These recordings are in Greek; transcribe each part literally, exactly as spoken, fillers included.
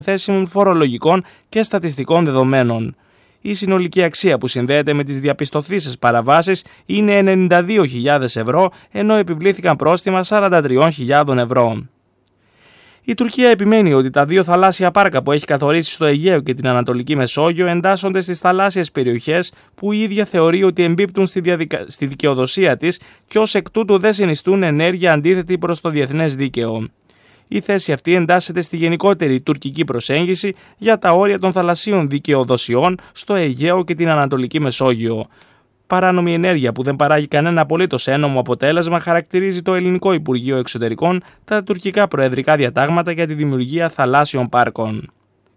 θέσιμων φορολογικών και στατιστικών δεδομένων. Η συνολική αξία που συνδέεται με τις διαπιστωθήσεις παραβάσεις είναι ενενήντα δύο χιλιάδες ευρώ, ενώ επιβλήθηκαν πρόστιμα σαράντα τρεις χιλιάδες ευρώ. Η Τουρκία επιμένει ότι τα δύο θαλάσσια πάρκα που έχει καθορίσει στο Αιγαίο και την Ανατολική Μεσόγειο εντάσσονται στις θαλάσσιες περιοχές που η ίδια θεωρεί ότι εμπίπτουν στη, διαδικα... στη δικαιοδοσία της και ως εκ τούτου δεν συνιστούν ενέργεια αντίθετη προς το διεθνές δίκαιο. Η θέση αυτή εντάσσεται στη γενικότερη τουρκική προσέγγιση για τα όρια των θαλασσίων δικαιοδοσιών στο Αιγαίο και την Ανατολική Μεσόγειο. Παράνομη ενέργεια που δεν παράγει κανένα απολύτως ένομο αποτέλεσμα χαρακτηρίζει το Ελληνικό Υπουργείο Εξωτερικών τα τουρκικά προεδρικά διατάγματα για τη δημιουργία θαλάσσιων πάρκων.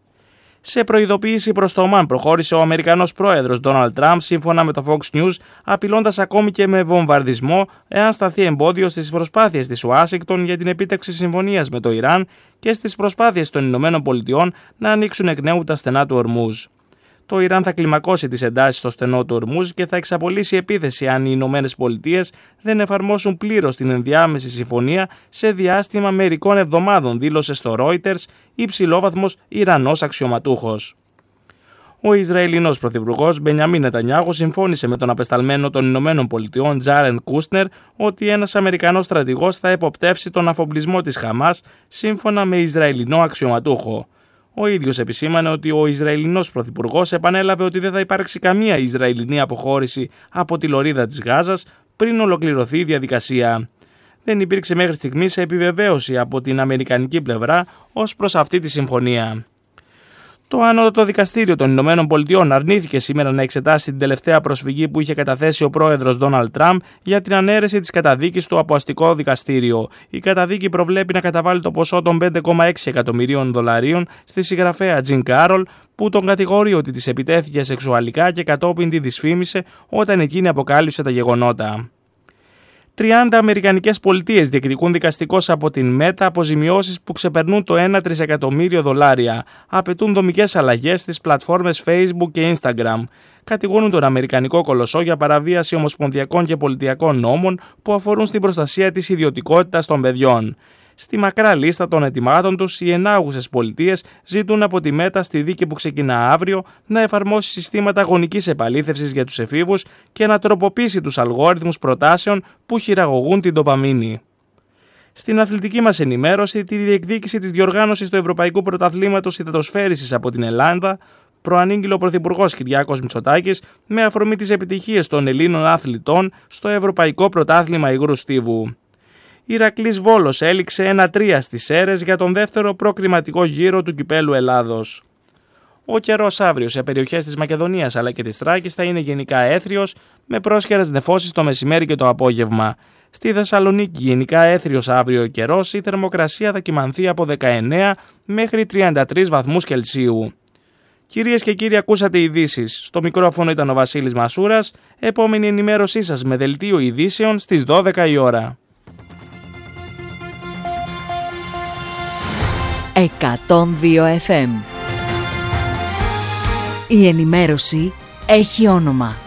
Σε προειδοποίηση προς το Ομάν προχώρησε ο Αμερικανός πρόεδρος Ντόναλντ Τραμπ σύμφωνα με το Fox News, απειλώντας ακόμη και με βομβαρδισμό εάν σταθεί εμπόδιο στις προσπάθειες της Ουάσιγκτον για την επίτευξη συμφωνίας με το Ιράν και στις προσπάθειες των Ηνωμένων Πολιτειών να ανοίξουν εκ νέου τα στενά του Ορμούζ. Το Ιράν θα κλιμακώσει τις εντάσεις στο στενό του Ορμούζ και θα εξαπολύσει επίθεση αν οι Ηνωμένες Πολιτείες δεν εφαρμόσουν πλήρως την ενδιάμεση συμφωνία σε διάστημα μερικών εβδομάδων, δήλωσε στο Reuters υψηλόβαθμος Ιρανός αξιωματούχος. Ο Ισραηλινός Πρωθυπουργός Μπενιαμίν Νετανιάχου συμφώνησε με τον απεσταλμένο των Ηνωμένων Πολιτειών Τζάρεντ Κούστνερ ότι ένας Αμερικανός στρατηγός θα εποπτεύσει τον αφοπλισμό της Χαμάς σύμφωνα με Ισραηλινό αξιωματούχο. Ο ίδιος επισήμανε ότι ο Ισραηλινός Πρωθυπουργός επανέλαβε ότι δεν θα υπάρξει καμία Ισραηλινή αποχώρηση από τη λωρίδα της Γάζας πριν ολοκληρωθεί η διαδικασία. Δεν υπήρξε μέχρι στιγμής επιβεβαίωση από την αμερικανική πλευρά ως προς αυτή τη συμφωνία. Το Ανώτατο Δικαστήριο των Ηνωμένων Πολιτειών αρνήθηκε σήμερα να εξετάσει την τελευταία προσφυγή που είχε καταθέσει ο πρόεδρος Ντόναλντ Τραμπ για την ανέρεση της καταδίκης του από αστικό δικαστήριο. Η καταδίκη προβλέπει να καταβάλει το ποσό των πέντε κόμμα έξι εκατομμυρίων δολαρίων στη συγγραφέα Τζιν Κάρολ, που τον κατηγορεί ότι της επιτέθηκε σεξουαλικά και κατόπιν τη δυσφήμισε όταν εκείνη αποκάλυψε τα γεγονότα. τριάντα αμερικανικές πολιτείες διεκδικούν δικαστικώς από την Μέτα αποζημιώσεις που ξεπερνούν το ένα τρισεκατομμύριο δολάρια. Απαιτούν δομικές αλλαγές στις πλατφόρμες Facebook και Instagram. Κατηγορούν τον Αμερικανικό κολοσσό για παραβίαση ομοσπονδιακών και πολιτιακών νόμων που αφορούν στην προστασία της ιδιωτικότητας των παιδιών. Στη μακρά λίστα των αιτημάτων τους, οι ενάγουσες πολιτείες ζητούν από τη Μέτα στη δίκη που ξεκινά αύριο να εφαρμόσει συστήματα γονικής επαλήθευσης για τους εφήβους και να τροποποιήσει τους αλγόριθμους προτάσεων που χειραγωγούν την ντοπαμίνη. Στην αθλητική μας ενημέρωση, τη διεκδίκηση της διοργάνωσης του Ευρωπαϊκού Πρωταθλήματος Υδατοσφαίρισης από την Ελλάδα προανήγγειλε ο Πρωθυπουργός Κυριάκος Μητσοτάκης με αφορμή τις επιτυχίες των Ελλήνων αθλητών στο Ευρωπαϊκό Πρωτάθλημα Υγρού Στίβου. Ηρακλής Βόλος έληξε ένα τρία στις Σέρρες για τον δεύτερο προκριματικό γύρο του Κυπέλλου Ελλάδος. Ο καιρός αύριο σε περιοχές της Μακεδονίας αλλά και της Θράκης θα είναι γενικά έθριος με πρόσχερες νεφώσεις το μεσημέρι και το απόγευμα. Στη Θεσσαλονίκη γενικά έθριος αύριο ο καιρός, η θερμοκρασία θα κυμανθεί από δεκαεννέα μέχρι τριάντα τρεις βαθμούς Κελσίου. Κυρίες και κύριοι, ακούσατε ειδήσεις. Στο μικρόφωνο ήταν ο Βασίλης Μασούρας. Επόμενη ενημέρωσή σας με δελτίο ειδήσεων στις δώδεκα η ώρα. εκατόν δύο εφ εμ. Η ενημέρωση έχει όνομα.